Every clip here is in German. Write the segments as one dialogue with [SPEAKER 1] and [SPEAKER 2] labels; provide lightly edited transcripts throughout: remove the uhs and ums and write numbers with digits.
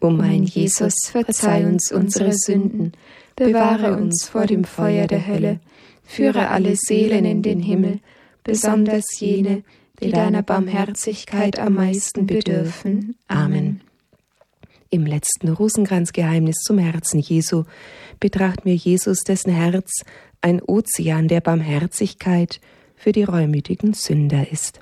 [SPEAKER 1] O mein Jesus, verzeih uns unsere Sünden, bewahre uns vor dem Feuer der Hölle, führe alle Seelen in den Himmel, besonders jene, die deiner Barmherzigkeit am meisten bedürfen. Amen.
[SPEAKER 2] Im letzten Rosenkranzgeheimnis zum Herzen Jesu betrachten wir Jesus, dessen Herz ein Ozean der Barmherzigkeit für die reumütigen Sünder ist.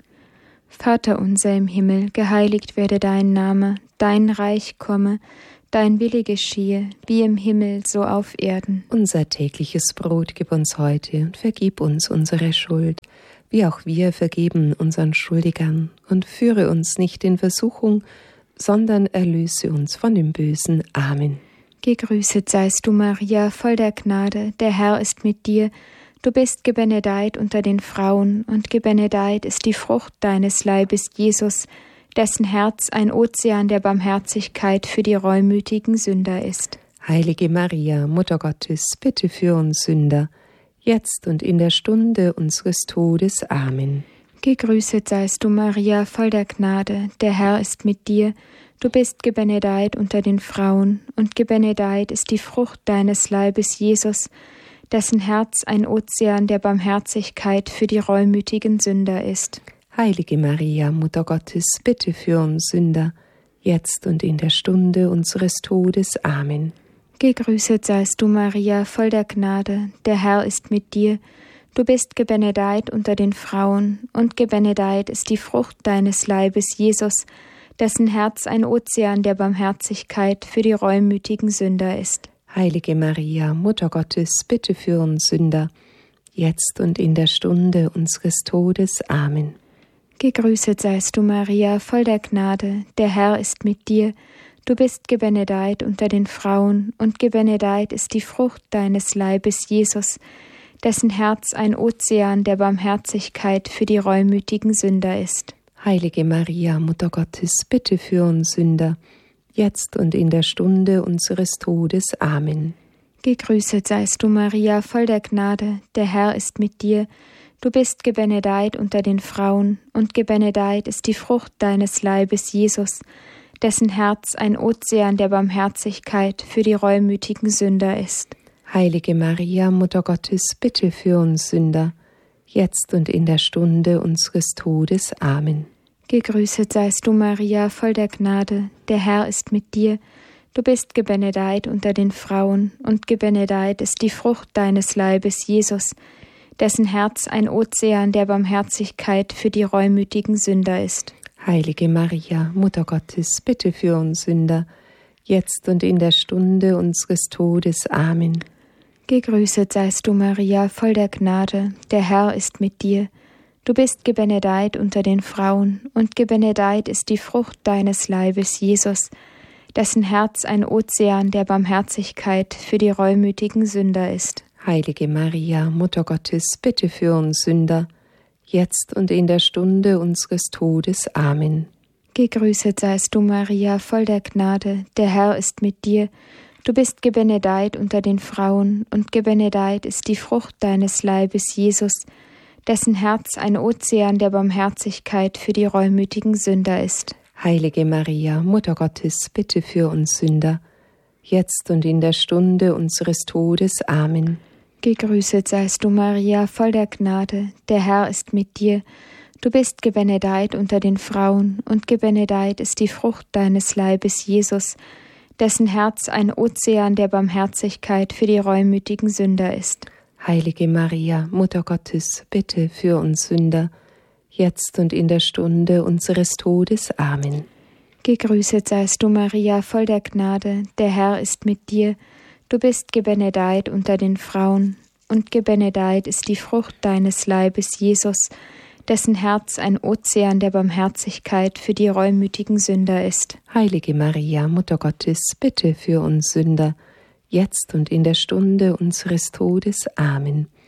[SPEAKER 1] Vater unser im Himmel, geheiligt werde dein Name, dein Reich komme, dein Wille geschehe, wie im Himmel, so auf Erden.
[SPEAKER 2] Unser tägliches Brot gib uns heute und vergib uns unsere Schuld, wie auch wir vergeben unseren Schuldigern. Und führe uns nicht in Versuchung, sondern erlöse uns von dem Bösen. Amen.
[SPEAKER 1] Gegrüßet seist du, Maria, voll der Gnade, der Herr ist mit dir. Du bist gebenedeit unter den Frauen, und gebenedeit ist die Frucht deines Leibes, Jesus, dessen Herz ein Ozean der Barmherzigkeit für die reumütigen Sünder ist.
[SPEAKER 2] Heilige Maria, Mutter Gottes, bitte für uns Sünder, jetzt und in der Stunde unseres Todes. Amen.
[SPEAKER 1] Gegrüßet seist du, Maria, voll der Gnade, der Herr ist mit dir. Du bist gebenedeit unter den Frauen, und gebenedeit ist die Frucht deines Leibes, Jesus, dessen Herz ein Ozean der Barmherzigkeit für die reumütigen Sünder ist.
[SPEAKER 2] Heilige Maria, Mutter Gottes, bitte für uns Sünder, jetzt und in der Stunde unseres Todes. Amen.
[SPEAKER 1] Gegrüßet seist du, Maria, voll der Gnade, der Herr ist mit dir. Du bist gebenedeit unter den Frauen, und gebenedeit ist die Frucht deines Leibes, Jesus, dessen Herz ein Ozean der Barmherzigkeit für die reumütigen Sünder ist.
[SPEAKER 2] Heilige Maria, Mutter Gottes, bitte für uns Sünder, jetzt und in der Stunde unseres Todes. Amen.
[SPEAKER 1] Gegrüßet seist du, Maria, voll der Gnade, der Herr ist mit dir. Du bist gebenedeit unter den Frauen, und gebenedeit ist die Frucht deines Leibes, Jesus, dessen Herz ein Ozean der Barmherzigkeit für die reumütigen Sünder ist.
[SPEAKER 2] Heilige Maria, Mutter Gottes, bitte für uns Sünder, jetzt und in der Stunde unseres Todes. Amen.
[SPEAKER 1] Gegrüßet seist du, Maria, voll der Gnade, der Herr ist mit dir. Du bist gebenedeit unter den Frauen, und gebenedeit ist die Frucht deines Leibes, Jesus, dessen Herz ein Ozean der Barmherzigkeit für die reumütigen Sünder ist.
[SPEAKER 2] Heilige Maria, Mutter Gottes, bitte für uns Sünder, jetzt und in der Stunde unseres Todes. Amen.
[SPEAKER 1] Gegrüßet seist du, Maria, voll der Gnade, der Herr ist mit dir. Du bist gebenedeit unter den Frauen, und gebenedeit ist die Frucht deines Leibes, Jesus, dessen Herz ein Ozean der Barmherzigkeit für die reumütigen Sünder ist.
[SPEAKER 2] Heilige Maria, Mutter Gottes, bitte für uns Sünder, jetzt und in der Stunde unseres Todes. Amen.
[SPEAKER 1] Gegrüßet seist du, Maria, voll der Gnade, der Herr ist mit dir. Du bist gebenedeit unter den Frauen, und gebenedeit ist die Frucht deines Leibes, Jesus, dessen Herz ein Ozean der Barmherzigkeit für die reumütigen Sünder ist.
[SPEAKER 2] Heilige Maria, Mutter Gottes, bitte für uns Sünder, jetzt und in der Stunde unseres Todes. Amen.
[SPEAKER 1] Gegrüßet seist du, Maria, voll der Gnade, der Herr ist mit dir. Du bist gebenedeit unter den Frauen, und gebenedeit ist die Frucht deines Leibes, Jesus, dessen Herz ein Ozean der Barmherzigkeit für die reumütigen Sünder ist.
[SPEAKER 2] Heilige Maria, Mutter Gottes, bitte für uns Sünder, jetzt und in der Stunde unseres Todes. Amen.
[SPEAKER 1] Gegrüßet seist du, Maria, voll der Gnade, der Herr ist mit dir. Du bist gebenedeit unter den Frauen, und gebenedeit ist die Frucht deines Leibes, Jesus, dessen Herz ein Ozean der Barmherzigkeit für die reumütigen Sünder ist.
[SPEAKER 2] Heilige Maria, Mutter Gottes, bitte für uns Sünder, jetzt und in der Stunde unseres Todes. Amen.
[SPEAKER 1] Gegrüßet seist du, Maria, voll der Gnade, der Herr ist mit dir. Du bist gebenedeit unter den Frauen, und gebenedeit ist die Frucht deines Leibes, Jesus, dessen Herz ein Ozean der Barmherzigkeit für die reumütigen Sünder ist.
[SPEAKER 2] Heilige Maria, Mutter Gottes, bitte für uns Sünder, jetzt und in der Stunde unseres Todes. Amen.